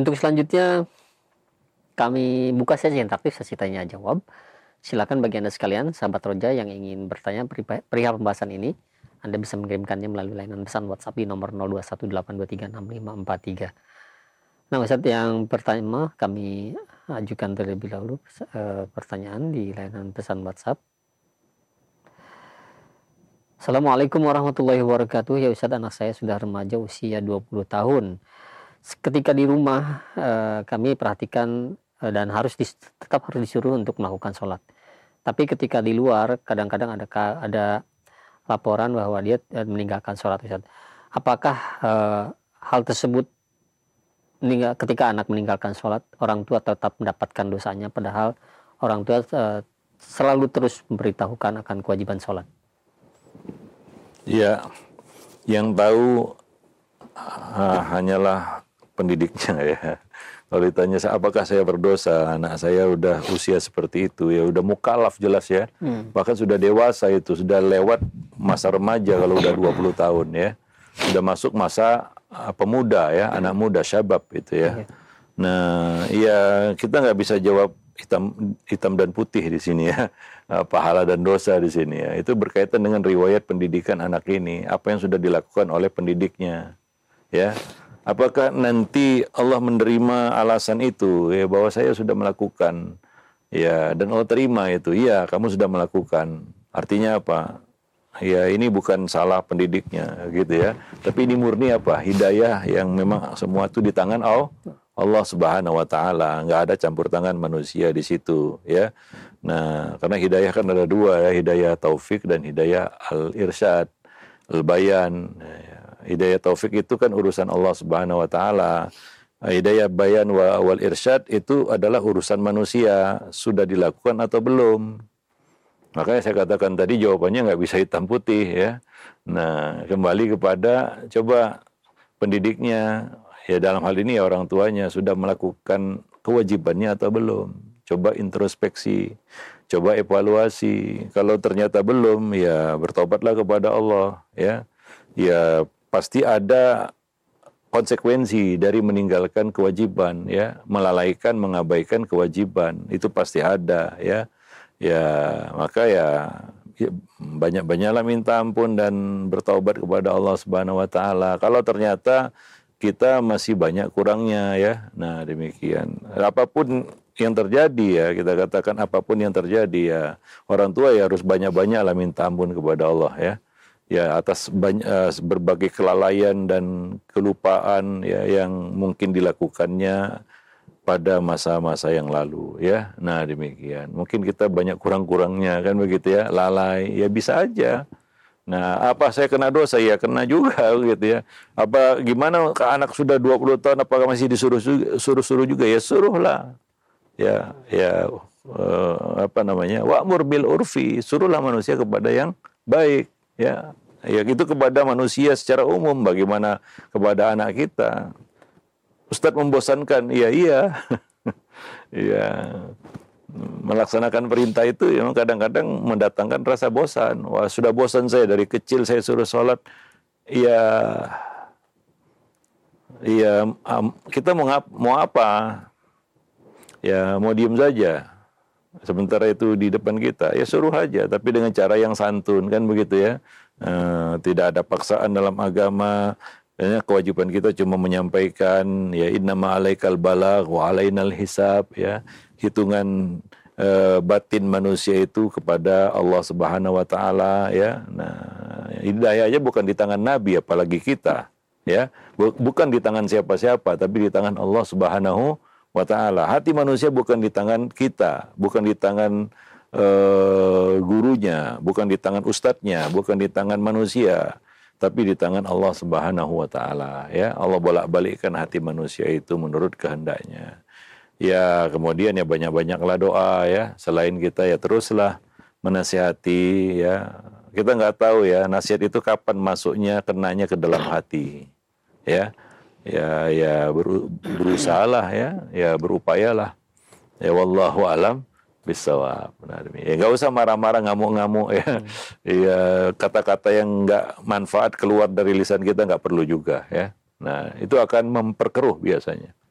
Untuk selanjutnya kami buka sesi interaktif, sesi tanya jawab. Silakan bagi Anda sekalian, sahabat Roja yang ingin bertanya perihal pembahasan ini, Anda bisa mengirimkannya melalui layanan pesan WhatsApp di nomor 0218236543. Nah, Ustadz, yang pertama kami ajukan terlebih dahulu pertanyaan di layanan pesan WhatsApp. Assalamualaikum warahmatullahi wabarakatuh. Ya Ustadz, anak saya sudah remaja usia 20 tahun. Ketika di rumah kami perhatikan dan tetap harus disuruh untuk melakukan sholat. Tapi ketika di luar kadang-kadang ada laporan bahwa dia meninggalkan sholat, Ustaz. Apakah hal tersebut ketika anak meninggalkan sholat, orang tua tetap mendapatkan dosanya, padahal orang tua selalu terus memberitahukan akan kewajiban sholat? Ya, yang tahu hanyalah pendidiknya ya. Kalau ditanya apakah saya berdosa, anak saya udah usia seperti itu, ya udah mukalaf jelas ya. Bahkan sudah dewasa itu, sudah lewat masa remaja kalau udah 20 tahun ya. Sudah masuk masa pemuda ya, anak muda, syabab itu ya. Nah, ya kita nggak bisa jawab hitam dan putih di sini ya. Pahala dan dosa di sini ya. Itu berkaitan dengan riwayat pendidikan anak ini, apa yang sudah dilakukan oleh pendidiknya. Ya. Apakah nanti Allah menerima alasan itu ya, bahwa saya sudah melakukan ya, dan Allah terima itu, ya kamu sudah melakukan, artinya apa ya, ini bukan salah pendidiknya gitu ya, tapi ini murni apa, hidayah yang memang semua itu di tangan Allah Subhanahu wa taala, nggak ada campur tangan manusia di situ ya. Nah, karena hidayah kan ada dua ya, hidayah taufik dan hidayah al-irsyad, al-bayan. Hidayah taufik itu kan urusan Allah Subhanahu wa taala. Hidayah bayan wal irsyad itu adalah urusan manusia, sudah dilakukan atau belum. Makanya saya katakan tadi jawabannya nggak bisa hitam putih ya. Nah, kembali kepada coba pendidiknya, ya dalam hal ini ya orang tuanya sudah melakukan kewajibannya atau belum. Coba introspeksi, coba evaluasi. Kalau ternyata belum, ya bertobatlah kepada Allah ya. Ya pasti ada konsekuensi dari meninggalkan kewajiban ya, melalaikan, mengabaikan kewajiban, itu pasti ada ya. Ya maka ya banyak-banyaklah minta ampun dan bertaubat kepada Allah Subhanahu wa taala. Kalau ternyata kita masih banyak kurangnya ya. Nah, demikian. Apapun yang terjadi ya, kita katakan apapun yang terjadi ya, orang tua ya harus banyak-banyaklah minta ampun kepada Allah ya. Ya atas berbagai kelalaian dan kelupaan ya yang mungkin dilakukannya pada masa-masa yang lalu ya. Nah, demikian. Mungkin kita banyak kurang-kurangnya kan begitu ya, lalai ya bisa aja. Nah, apa saya kena dosa? Ya kena juga gitu ya. Apa gimana anak sudah 20 tahun apakah masih disuruh juga? Ya suruhlah. Ya apa namanya? Wa'mur bil urfi, suruhlah manusia kepada yang baik ya. Ya itu kepada manusia secara umum, bagaimana kepada anak kita. Ustadz membosankan, iya. Ya, melaksanakan perintah itu ya kadang-kadang mendatangkan rasa bosan. Wah, sudah bosan saya dari kecil saya suruh sholat. Kita mau apa? Ya mau diem saja. Sementara itu di depan kita, ya suruh aja, tapi dengan cara yang santun kan begitu ya. Tidak ada paksaan dalam agama. Dan kewajiban kita cuma menyampaikan ya innama alaikal balagh wa alainal hisab ya. Hitungan batin manusia itu kepada Allah Subhanahu wa taala ya. Nah, hidayahnya bukan di tangan nabi apalagi kita ya. Bukan di tangan siapa-siapa tapi di tangan Allah Subhanahu wa ta'ala. Hati manusia bukan di tangan kita, bukan di tangan gurunya, bukan di tangan ustadznya, bukan di tangan manusia, tapi di tangan Allah Subhanahu wa ta'ala ya. Allah bolak-balikkan hati manusia itu menurut kehendaknya. Ya, kemudian ya banyak-banyaklah doa ya. Selain kita ya teruslah menasihati ya. Kita nggak tahu ya nasihat itu kapan masuknya, kenanya ke dalam hati. Ya. Berusahalah ya berupayalah ya, wallahu alam bisawab. Benar. Ya nggak usah marah-marah, ngamuk-ngamuk ya. Ya kata-kata yang nggak manfaat keluar dari lisan kita nggak perlu juga ya. Nah itu akan memperkeruh biasanya.